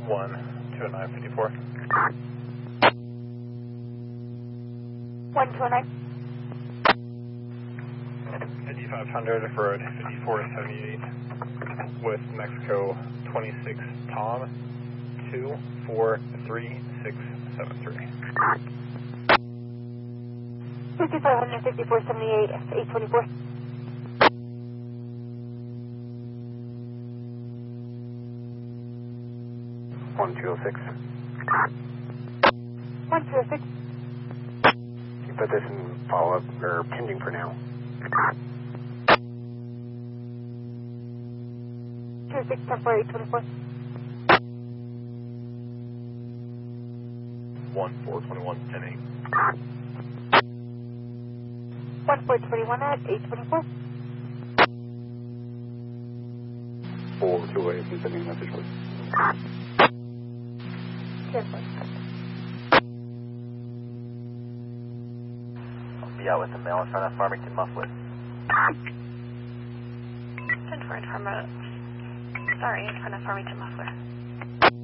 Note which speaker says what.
Speaker 1: 12954.
Speaker 2: 129.
Speaker 1: 5500 for 5478 with Mexico 26 Tom 243673.
Speaker 2: 5500, 5478, 824.
Speaker 3: 1206.
Speaker 2: 1206.
Speaker 3: You put this in follow-up, or pending for now.
Speaker 2: 26, 10-4, 824.
Speaker 1: 1421 10-8.
Speaker 2: 1421 at 824.
Speaker 3: 428, please send me a message, please.
Speaker 2: 10-4.
Speaker 4: I'll be out with the mail in front of Farmington Muffler.
Speaker 5: 10-4 in front of Farmington Muffler.